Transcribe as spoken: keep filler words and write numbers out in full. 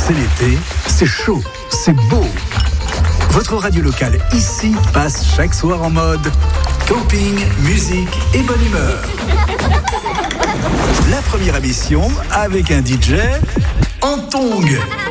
C'est l'été, c'est chaud, c'est beau. Votre radio locale ici passe chaque soir en mode camping, musique et bonne humeur. La première émission avec un D J en tongs.